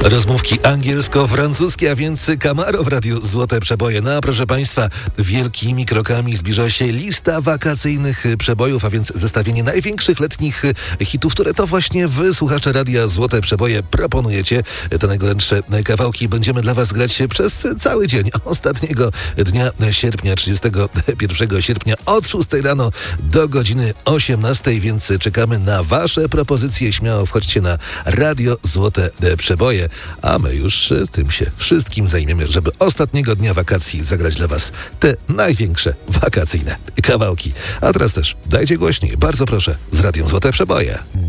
Rozmówki angielsko-francuskie, a więc Camaro w Radiu Złote Przeboje. No a proszę Państwa, wielkimi krokami zbliża się lista wakacyjnych przebojów, a więc zestawienie największych letnich hitów, które to właśnie wy, słuchacze Radia Złote Przeboje, proponujecie. Te najgorętsze kawałki będziemy dla Was grać przez cały dzień. Ostatniego dnia sierpnia, 31 sierpnia od 6 rano do godziny 18, więc czekamy na Wasze propozycje. Śmiało wchodźcie na Radio Złote Przeboje, a my już tym się wszystkim zajmiemy, żeby ostatniego dnia wakacji zagrać dla Was te największe wakacyjne kawałki. A teraz też dajcie głośniej, bardzo proszę, z Radiem Złote Przeboje.